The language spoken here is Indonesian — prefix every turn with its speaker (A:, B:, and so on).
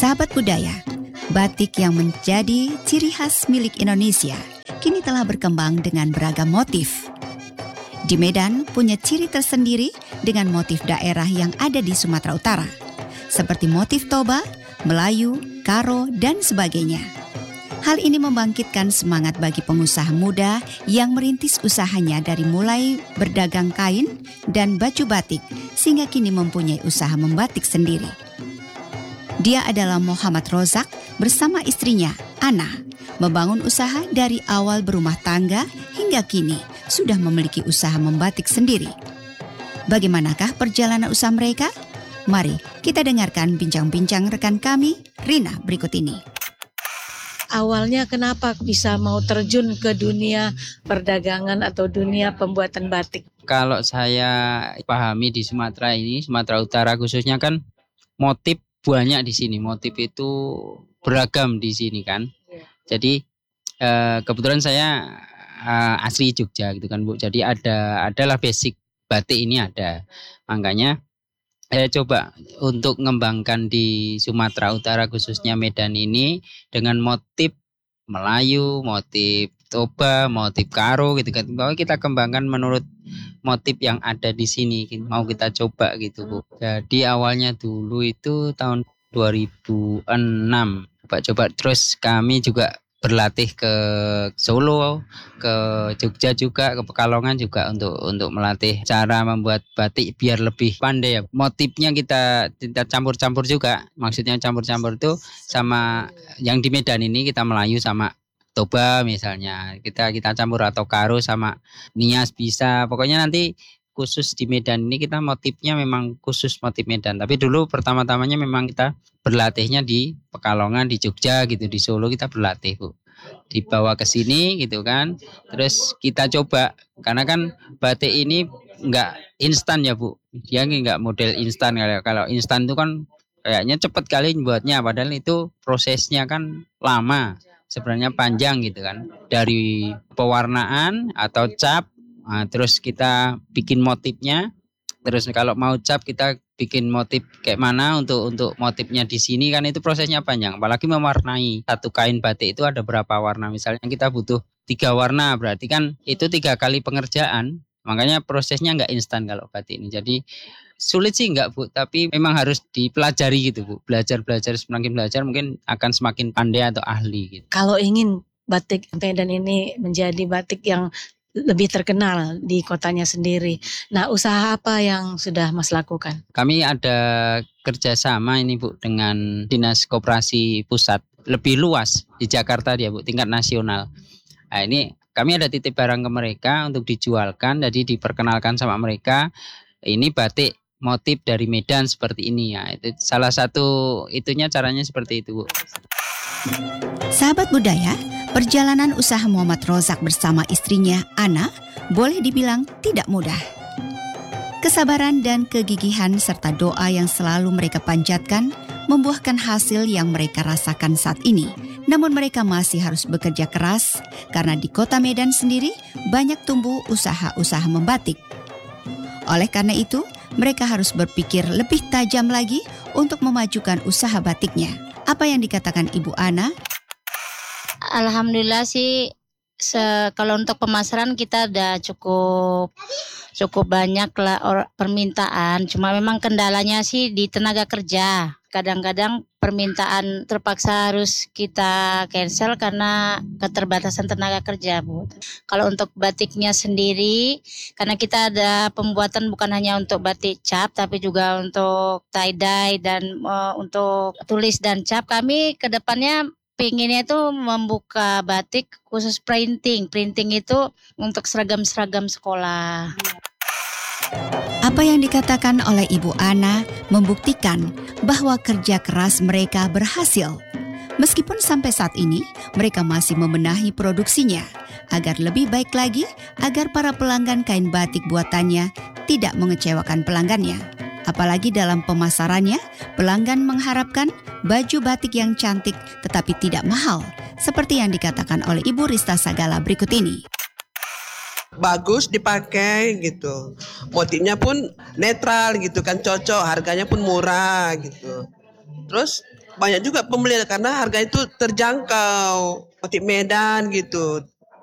A: Sahabat budaya, batik yang menjadi ciri khas milik Indonesia kini telah berkembang dengan beragam motif. Di Medan punya ciri tersendiri dengan motif daerah yang ada di Sumatera Utara, seperti motif Toba, Melayu, Karo, dan sebagainya. Hal ini membangkitkan semangat bagi pengusaha muda yang merintis usahanya dari mulai berdagang kain dan baju batik, sehingga kini mempunyai usaha membatik sendiri. Dia adalah Muhammad Rozak bersama istrinya, Ana, membangun usaha dari awal berumah tangga hingga kini sudah memiliki usaha membatik sendiri. Bagaimanakah perjalanan usaha mereka? Mari kita dengarkan bincang-bincang rekan kami, Rina, berikut ini.
B: Awalnya kenapa bisa mau terjun ke dunia perdagangan atau dunia pembuatan batik?
C: Kalau saya pahami di Sumatera ini, Sumatera Utara khususnya kan motif banyak di sini. Motif itu beragam di sini kan. Jadi kebetulan saya asli Jogja gitu kan Bu. Jadi adalah basic batik ini ada. Makanya saya coba untuk mengembangkan di Sumatera Utara khususnya Medan ini dengan motif Melayu, motif Toba, motif Karo gitu kan. Bahwa kita kembangkan menurut motif yang ada di sini. Mau kita coba gitu Bu. Jadi awalnya dulu itu tahun 2006 coba terus kami juga berlatih ke Solo, ke Jogja juga, ke Pekalongan juga untuk melatih cara membuat batik biar lebih pandai ya. Motifnya kita campur-campur juga. Maksudnya campur-campur itu sama yang di Medan ini kita Melayu sama Toba misalnya. Kita campur atau Karo sama Nias bisa. Pokoknya nanti khusus di Medan ini kita motifnya memang khusus motif Medan. Tapi dulu pertama-tamanya memang kita berlatihnya di Pekalongan, di Jogja gitu, di Solo kita berlatih Bu. Dibawa ke sini gitu kan. Terus kita coba karena kan batik ini enggak instan ya Bu. Dia enggak model instan. Kalau instan itu kan kayaknya cepat kali buatnya, padahal itu prosesnya kan lama. Sebenarnya panjang gitu kan. Dari pewarnaan atau cap, nah, terus kita bikin motifnya. Terus kalau mau cap kita bikin motif kayak mana untuk motifnya di sini kan itu prosesnya panjang. Apalagi mewarnai satu kain batik itu ada berapa warna. Misalnya kita butuh 3 warna, berarti kan itu 3 kali pengerjaan. Makanya prosesnya nggak instan kalau batik ini. Jadi sulit sih nggak Bu, tapi memang harus dipelajari gitu Bu. Belajar semakin belajar mungkin akan semakin pandai atau ahli gitu.
B: Kalau ingin batik Medan ini menjadi batik yang lebih terkenal di kotanya sendiri. Nah, usaha apa yang sudah Mas lakukan?
C: Kami ada kerjasama ini Bu dengan Dinas Koperasi Pusat. Lebih luas di Jakarta dia Bu, tingkat nasional. Nah ini kami ada titip barang ke mereka untuk dijualkan, jadi diperkenalkan sama mereka. Ini batik motif dari Medan seperti ini ya. Itu salah satu itunya caranya seperti itu Bu.
A: Sahabat budaya, perjalanan usaha Muhammad Rozak bersama istrinya, Ana, boleh dibilang tidak mudah. Kesabaran dan kegigihan serta doa yang selalu mereka panjatkan membuahkan hasil yang mereka rasakan saat ini. Namun mereka masih harus bekerja keras karena di kota Medan sendiri banyak tumbuh usaha-usaha membatik. Oleh karena itu, mereka harus berpikir lebih tajam lagi untuk memajukan usaha batiknya. Apa yang dikatakan Ibu Ana?
D: Alhamdulillah sih, kalau untuk pemasaran kita udah cukup banyak lah permintaan. Cuma memang kendalanya sih di tenaga kerja. Kadang-kadang permintaan terpaksa harus kita cancel karena keterbatasan tenaga kerja Bu. Kalau untuk batiknya sendiri, karena kita ada pembuatan bukan hanya untuk batik cap, tapi juga untuk tie-dye dan untuk tulis dan cap. Kami ke depannya pengennya itu membuka batik khusus printing. Printing itu untuk seragam-seragam sekolah.
A: Apa yang dikatakan oleh Ibu Ana membuktikan bahwa kerja keras mereka berhasil. Meskipun sampai saat ini mereka masih membenahi produksinya agar lebih baik lagi agar para pelanggan kain batik buatannya tidak mengecewakan pelanggannya. Apalagi dalam pemasarannya, pelanggan mengharapkan baju batik yang cantik tetapi tidak mahal, seperti yang dikatakan oleh Ibu Rista Sagala berikut ini.
E: Bagus dipakai gitu, motifnya pun netral gitu kan, cocok, harganya pun murah gitu. Terus banyak juga pembeli karena harga itu terjangkau. Motif Medan gitu.